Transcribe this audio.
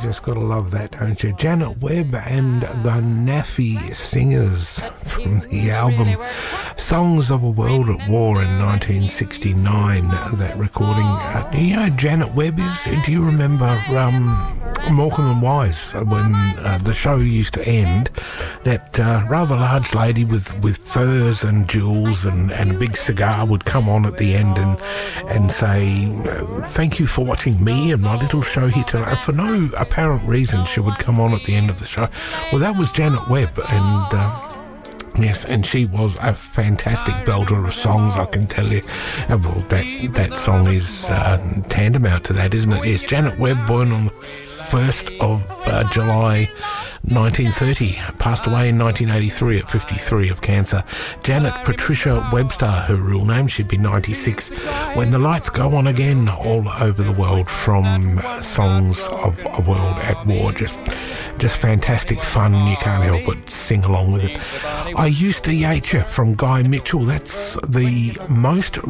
just got to love that, don't you? Janet Webb and the Naffy Singers from the album Songs of a World at War in 1969, that recording. You know, Janet Webb is, do you remember Morecambe and Wise, when the show used to end, that rather large lady with furs and jewels and a big cigar would come on at the end and say, thank you for watching me and my little show here tonight. For no apparent reason, she would come on at the end of the show. Well, that was Janet Webb, and yes, and she was a fantastic belter of songs, I can tell you. Well, that song is tantamount to that, isn't it? Yes, Janet Webb, born on the 1st of July 1930, passed away in 1983 at 53 of cancer. Janet Patricia Webster, her real name, she'd be 96. When the Lights Go On Again, all over the world, from Songs of a World at War. Just fantastic fun, you can't help but sing along with it. I Used to Hate You from Guy Mitchell. That's the most